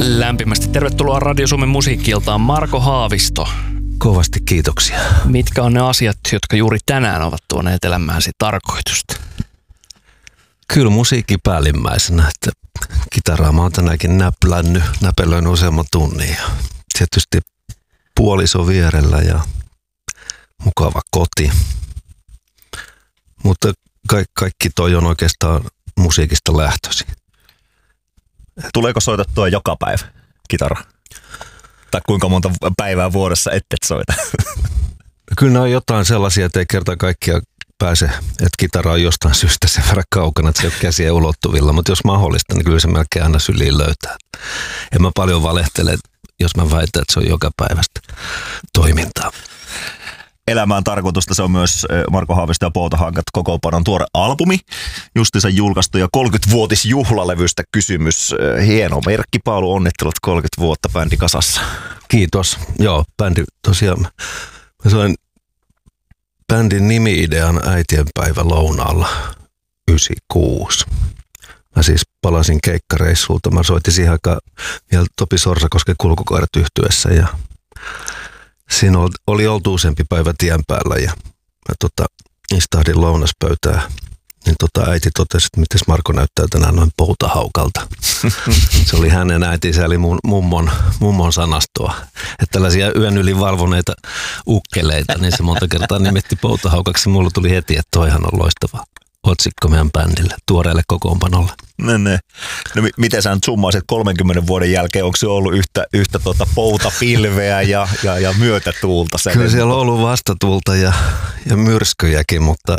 Lämpimästi tervetuloa Radio Suomen musiikki-iltaan, Marko Haavisto. Kovasti kiitoksia. Mitkä on ne asiat, jotka juuri tänään ovat tuoneet elämääsi tarkoitusta? Kyllä musiikki päällimmäisenä, että kitaraa mä oon tänäänkin näpelöin useamman tunnin ja tietysti puoliso vierellä ja mukava koti. Mutta kaikki toi on oikeastaan musiikista lähtöisin. Tuleeko soitettua joka päivä kitara? Tai kuinka monta päivää vuodessa et soita? Kyllä ne on jotain sellaisia, että ei kerta kaikkiaan pääse, että kitara on jostain syystä sen verran kaukana, että se ei ole käsien ulottuvilla. Mutta jos mahdollista, niin kyllä se melkein aina syliin löytää. En mä paljon valehtele, jos mä väitän, että se on joka päivästä toimintaa. Elämään tarkoitusta, se on myös Marko Haavisto ja Poutahankat kokoonpanon tuore albumi. Justiinsa julkaistu ja 30-vuotisjuhlalevystä kysymys. Hieno merkkipaalu, onnittelut 30 vuotta bändi kasassa. Kiitos. Joo, bändi tosiaan. Mä sain bändin nimi-idean äitienpäivä lounaalla 96. Mä siis palasin keikkareissulta. Mä soitin siihen aikaan vielä Topi Sorsakosken Kulkukoirat yhtyessä ja siinä oli oltu useampi päivä tien päällä ja mä istahdin lounaspöytään. Niin äiti totesi, että mites Marko näyttää tänään noin poutahaukalta. Se oli hänen äitinsä, eli mummon sanastoa. Että tällaisia yön yli valvoneita ukkeleita, niin se monta kertaa nimitti poutahaukaksi. Mulla tuli heti, että toihan on loistava otsikko meidän bändille, tuoreelle kokoonpanolle. No miten sä nyt summaisit 30 vuoden jälkeen, onko se ollut yhtä poutapilveä ja myötätuulta? Kyllä siellä on ollut vastatuulta ja myrskyjäkin, mutta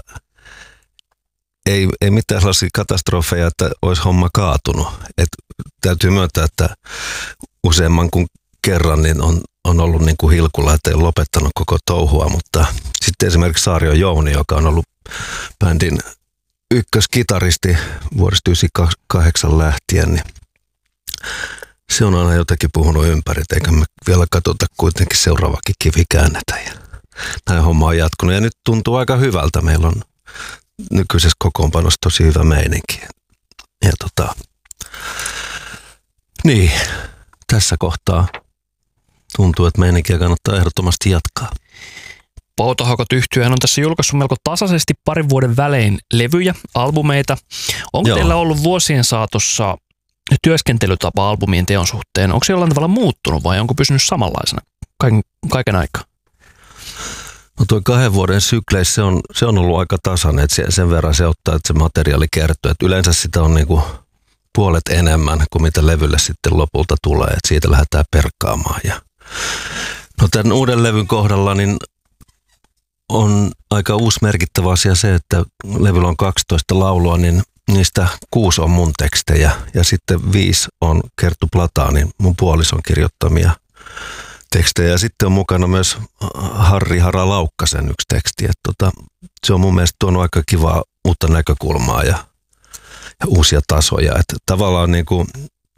ei mitään sellaisia katastrofeja, että olisi homma kaatunut. Et täytyy myöntää, että useamman kuin kerran niin on ollut niin kuin hilkulla, että ei ole lopettanut koko touhua, mutta sitten esimerkiksi Saario Jouni, joka on ollut bändin ykköskitaristi vuodesta 1998 lähtien, niin se on aina jotenkin puhunut ympäri, eikä me vielä katsota kuitenkin seuraavakin kivi käännetä. Ja näin homma on jatkunut ja nyt tuntuu aika hyvältä. Meillä on nykyisessä kokoonpanossa tosi hyvä meininki. Ja niin, tässä kohtaa tuntuu, että meininkiä kannattaa ehdottomasti jatkaa. Poutahaukat yhtyehän on tässä julkaissut melko tasaisesti parin vuoden välein levyjä, albumeita. Onko teillä ollut vuosien saatossa työskentelytapa albumien teon suhteen? Onko se jollain tavalla muuttunut vai onko pysynyt samanlaisena kaiken aikaa? No tuo 2 vuoden sykleissä se on ollut aika tasainen, että sen verran se ottaa, että se materiaali kertyy. Että yleensä sitä on niinku puolet enemmän kuin mitä levylle sitten lopulta tulee, että siitä lähdetään perkaamaan. No tämän uuden levyn kohdalla niin on aika uusi merkittävä asia se, että levyllä on 12 laulua, niin niistä 6 on mun tekstejä ja sitten 5 on Kerttu Plataanin, mun puolison kirjoittamia tekstejä. Ja sitten on mukana myös Harri Hara Laukkasen yksi teksti. Että se on mun mielestä tuonut aika kivaa uutta näkökulmaa ja uusia tasoja. Että tavallaan niin kuin,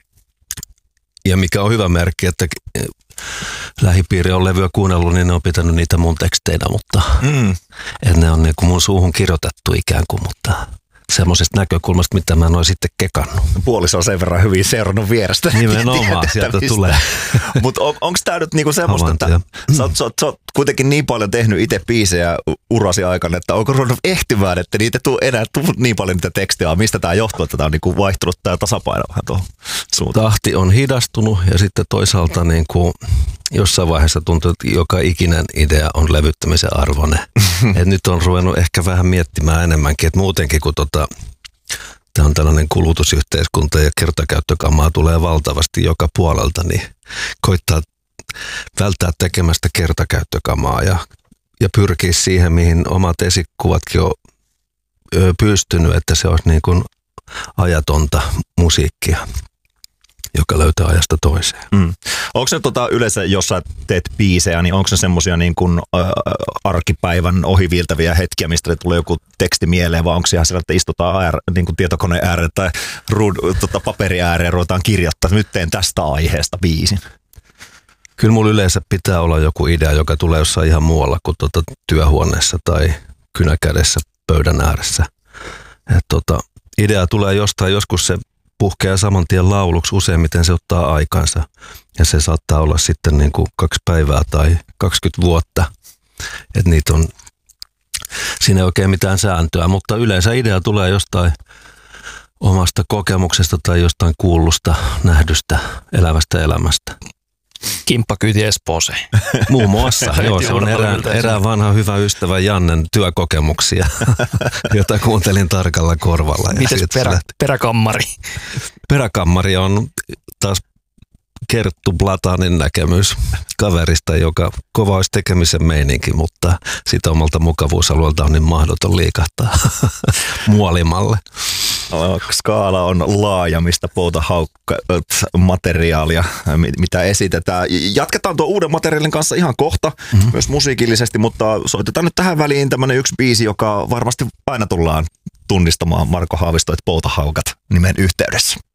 ja mikä on hyvä merkki, että lähipiiri on levyä kuunnellut, niin ne on pitänyt niitä mun teksteinä, mutta että ne on niin kuin mun suuhun kirjoitettu ikään kuin, mutta semmoisesta näkökulmasta, mitä mä en ole sitten kekannut. Puoliso on sen verran hyvin seurannut vierestä. Nimenomaan, sieltä tulee. Mutta onko tämä nyt niinku semmoista, että sä oot kuitenkin niin paljon tehnyt itse biisejä urasi aikana, että onko ruvennut ehtimään, että niitä enää tuu niin paljon niitä tekstejä, mistä tämä johtuu, että tämä on niinku vaihtunut tämä tasapaino vähän tuohon suuntaan? Tahti on hidastunut ja sitten toisaalta niinku jossain vaiheessa tuntuu, että joka ikinen idea on levyttämisen arvoinen. Et nyt on ruvennut ehkä vähän miettimään enemmänkin, että muutenkin kun tämä on tällainen kulutusyhteiskunta ja kertakäyttökamaa tulee valtavasti joka puolelta, niin koittaa välttää tekemästä kertakäyttökamaa ja pyrkiä siihen, mihin omat esikuvatkin on pystynyt, että se olisi niin kuin ajatonta musiikkia, joka löytää ajasta toiseen. Onko se yleensä, jos sä teet biisejä, niin onko se semmoisia niin kuin arkipäivän ohiviiltäviä hetkiä, mistä tulee joku teksti mieleen, vai onko se ihan sellainen, että istutaan niin kuin tietokoneen ääreen tai paperi ääreen ja ruvetaan kirjoittaa, nyt teen tästä aiheesta biisin? Kyllä mulla yleensä pitää olla joku idea, joka tulee jossain ihan muualla kuin työhuoneessa tai kynäkädessä pöydän ääressä. Idea tulee jostain, joskus se puhkeaa saman tien lauluksi, useimmiten se ottaa aikansa. Ja se saattaa olla sitten niin kuin 2 päivää tai 20 vuotta. Että niitä on, siinä ei oikein mitään sääntöä, mutta yleensä idea tulee jostain omasta kokemuksesta tai jostain kuullusta, nähdystä, elävästä elämästä. Kimppakyyti Espooseen. Muun muassa, joo, se on erään vanha hyvä ystävä Jannen työkokemuksia, jota kuuntelin tarkalla korvalla. Mites peräkammari? Peräkammari on taas Kerttu Platanin näkemys kaverista, joka kova olisi tekemisen meininki, mutta siitä omalta mukavuusalueelta on niin mahdoton liikahtaa muolimalle. Skaala on laaja, mistä materiaalia, mitä esitetään. Jatketaan tuon uuden materiaalin kanssa ihan kohta, myös musiikillisesti, mutta soitetaan nyt tähän väliin tämmönen yksi biisi, joka varmasti aina tullaan tunnistamaan Marko Haavisto, että Poutahaukat nimen yhteydessä.